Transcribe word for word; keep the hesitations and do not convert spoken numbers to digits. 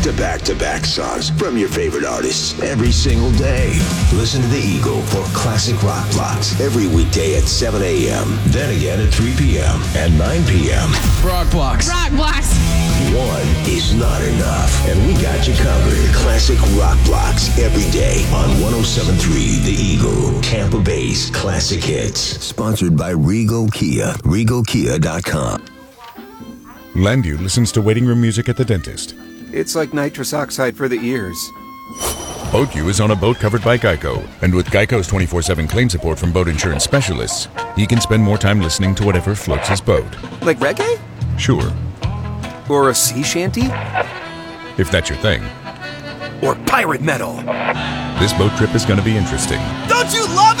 to back-to-back songs from your favorite artists every single day. Listen to The Eagle for classic rock blocks every weekday at seven a.m. Then again at three p.m. and nine p.m. Rock blocks. Rock blocks. One is not enough, and we got you covered. Classic rock blocks every day on one oh seven point three The Eagle, Tampa Bay's classic hits. Sponsored by Regal Kia, regal kia dot com. Landu listens to waiting room music at the dentist. It's like nitrous oxide for the ears. BoatU is on a boat covered by Geico, and with Geico's twenty-four seven claim support from boat insurance specialists, he can spend more time listening to whatever floats his boat. Like reggae? Sure. Or a sea shanty? If that's your thing. Or pirate metal? This boat trip is going to be interesting. Don't you love it?